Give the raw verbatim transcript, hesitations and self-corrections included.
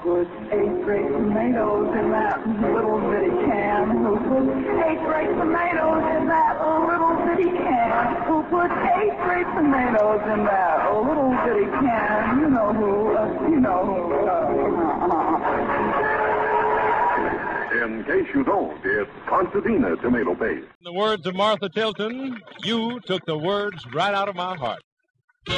put eight great tomatoes in that little bitty can? Who put eight great tomatoes in that little bitty can? Who put eight great tomatoes in that little bitty can? You know who, uh, you know who. Uh, In case you don't, it's Concertina tomato paste. In the words of Martha Tilton, you took the words right out of my heart.